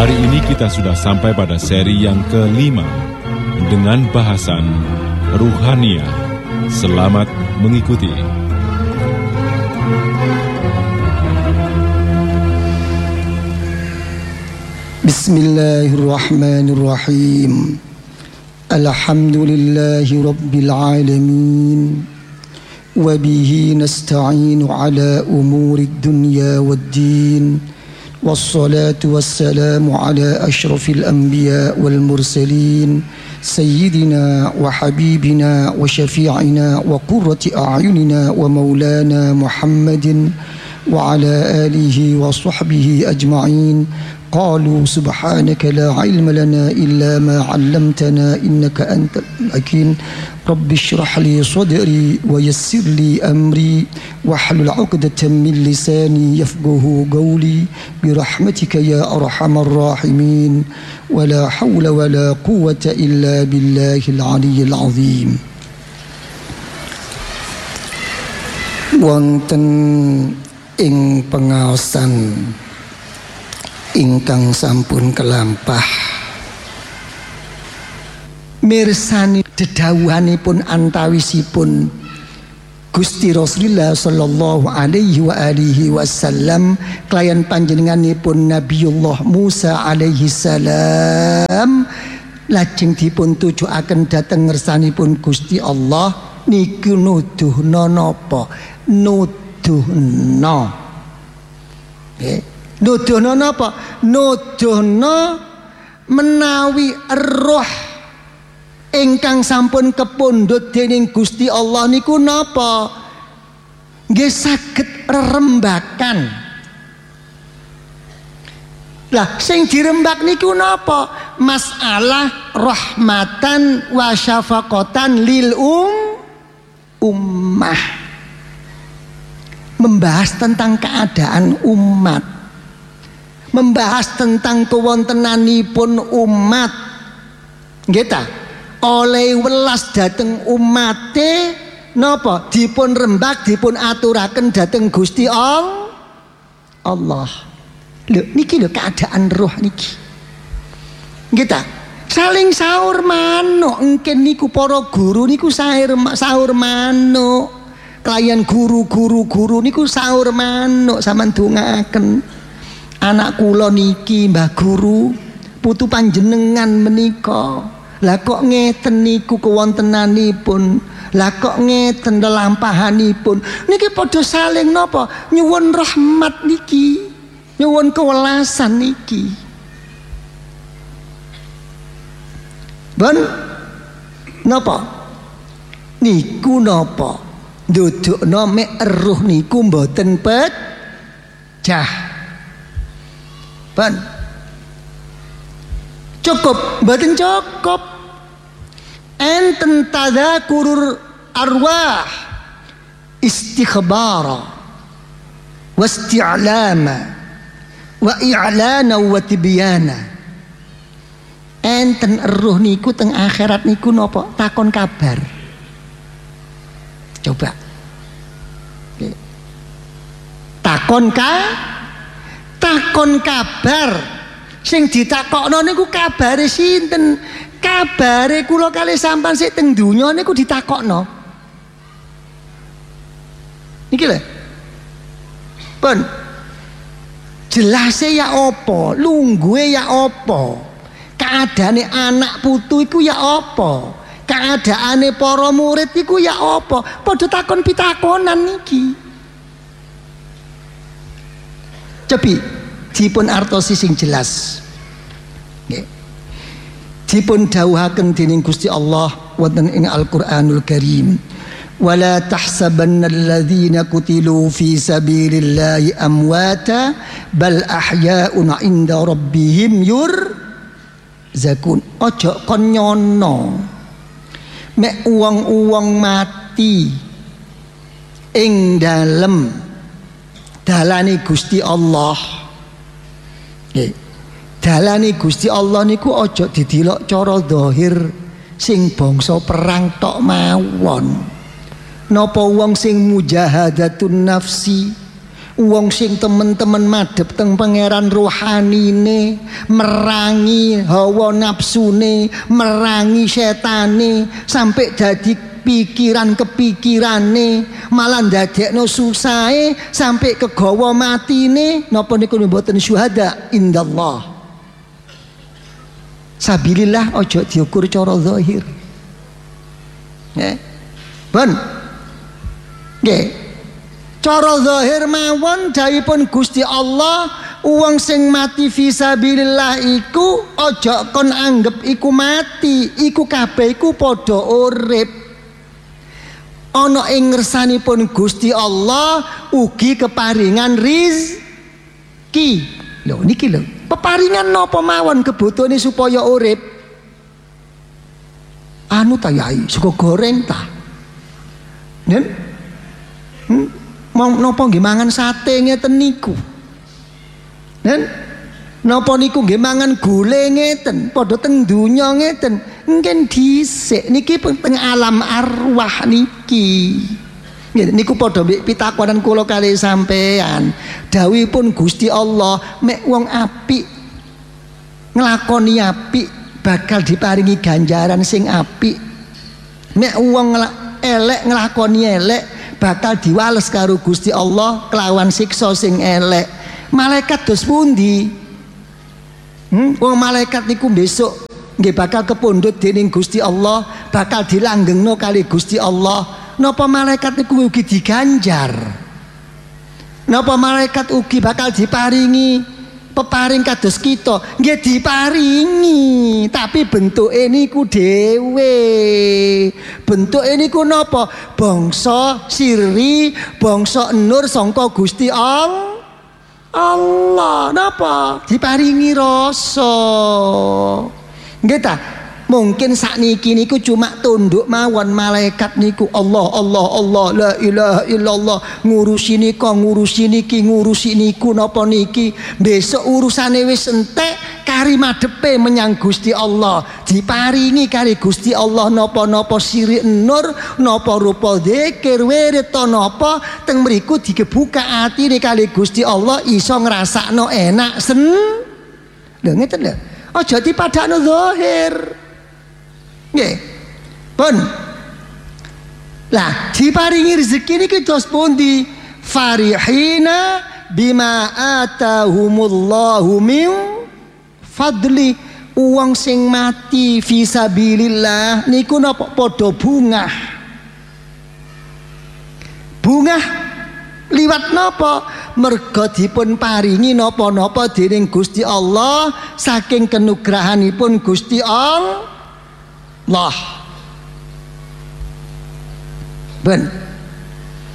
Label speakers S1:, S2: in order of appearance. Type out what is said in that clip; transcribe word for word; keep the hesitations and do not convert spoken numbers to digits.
S1: Hari ini kita sudah sampai pada seri yang kelima dengan bahasan Ruhaniyah. Selamat mengikuti.
S2: Bismillahirrahmanirrahim. Alhamdulillahi rabbil alamin. Wa bihi nasta'inu ala umuri dunya waddin. والصلاة والسلام على أشرف الأنبياء والمرسلين سيدنا وحبيبنا وشفيعنا وقرة أعيننا ومولانا محمد وعلى آله وصحبه أجمعين. قالوا سبحانك لا علم لنا إلا ما علمتنا إنك أنت الحكيم. رب اشرح لي صدري ويسر لي أمري واحلل عقدة من لساني يفقه قولي برحمتك يا أرحم الراحمين ولا حول ولا قوة إلا بالله العلي العظيم. Wonten ing pengaosan ingkang sampun kelampah mirsani dedawuhanipun antawisipun Gusti Rasulullah sallallahu alaihi wa alihi wasallam kelayan panjenenganipun Nabiullah Musa alaihi salam lajeng dipun tujuaken dhateng ngersanipun Gusti Allah niku nuduhna napa nuduhna nggih nuduhna napa nuduhna menawi roh ingkang sampun kepundhut dening Gusti Allah niku napa nggih saged rerembakan. Lah sing dirembak niku napa? Masalah rahmatan wa syafaqatan lil um ummah. Membahas tentang keadaan umat. Membahas tentang kewontenanipun umat. Nggih ta? Oleh welas dhateng umate napa dipun rembak dipun aturaken dhateng Gusti Allah. Lho niki lho keadaan roh niki. Nggih ta? Saling sahur manuk engken niku para guru niku sahur sahur manuk. Kalian guru-guru guru niku sahur manuk sampean dongaaken. Anak kula niki Mbah Guru putu panjenengan menika. Lah kok ngeten niku kewontenanipun. Lah kok ngeten lelampahanipun. Niki padha saling napa? Nyuwun rahmat niki. Nyuwun kewelasan niki. Ben napa? Niku napa? Ndudukna mek eruh niku mboten pecah. Ben cukup, mboten cukup. Enten tadzakurur arwah istikhbara wasti'lama wa i'lana wa tibyana. Enten eruh niku teng akhirat niku napa? Takon kabar. Coba. Takon ka takon kabar. Sing ditakokno niku kabare sinten? Kabare kula kalih sampean sik teng donya niku ditakokno. Niki lho. Pun jelase ya apa? Lungguhe ya apa? Keadaane anak putu iku ya apa? Keadaane para murid iku ya apa? Padha takon pitakonan niki. Cepi dipun artosi sing jelas. Nggih. Dipun dawuhaken dening Gusti Allah wonten ing Al-Qur'anul Karim. Wala tahsabanna alladhina kutilu fi sabilillahi amwata bal ahya'un 'inda rabbihim yurzakun. Ojo kon nyono mek uwong-uwong mati ing dalem dalane Gusti Allah. Nggih. Dalane Gusti Allah niku ojo didelok cara zahir sing bangsa perang tok mawon. Napa wong sing mujahadatun nafsi, Wong sing temen-temen madhep teng pangeran rohanine, merangi hawa nafsune, merangi setane, sampai jadi pikiran kepikirane, malah ndadekno susahe sampai kegawa matine. Napa niku mboten syuhada indallah. Sabilillah ojo diukur cara zahir. Nggih. Ben. Nggih. Cara zahir mawon dawuhipun Gusti Allah, wong sing mati fisabilillah iku aja kon anggap iku mati, iku kabeh iku padha urip. Ana ing ngersanipun Gusti Allah ugi keparingan rizki. Lho niki lho, peparingan napa mawon kebutuhane supaya urip? Anu ta yai, sego goreng ta. Nen? Hmm? Mau napa nggih mangan sate ngeten niku. Nen? Napa niku nggih mangan gule ngeten, padha teng donya ngeten. Engken dhisik niki teng alam arwah niki. Nggih niku padha mbek pitakonan kula kalih sampean. Dawuhipun Gusti Allah, mek wong apik nglakoni apik bakal diparingi ganjaran sing apik. Mek wong elek nglakoni elek bakal diwales karo Gusti Allah kelawan siksa sing elek. Malaikat dos pundi? Hmm? Wong malaikat niku besok nggih bakal kepundhut dening Gusti Allah, bakal dilanggengno kali Gusti Allah. Napa malaikat niku ugi diganjar? Napa malaikat ugi bakal diparingi peparing kados kita? Nggih diparingi, tapi bentuke niku dhewe. Bentuke niku napa? Bangsa sirri, bangsa nur sangka Gusti Allah. Allah napa? Diparingi rasa. Nggih ta? Mungkin sakniki niku cuma tunduk mawon malaikat niku Allah Allah Allah la ilaha illallah, ngurusi nika ngurusi niki ngurusi niku napa niki. Besok urusane wis entek kari madepe menyang Gusti Allah, diparingi kari Gusti Allah napa-napa sirik nur, napa rupa zikir wirid to napa, teng mriku digebuka atine kali Gusti Allah iso ngrasakno enak sen. Lho ngeten lho. Aja dipadakno zahir. Nggih. Pun. Lah, diparingi rezeki niki dos pundi? Farihina bima atahumullahu min fadli. Uang sing mati fisabilillah niku napa padha bungah. Bungah liwat napa? Merga dipun paringi napa-napa dening Gusti Allah saking kenugrahanipun Gusti Allah. Ben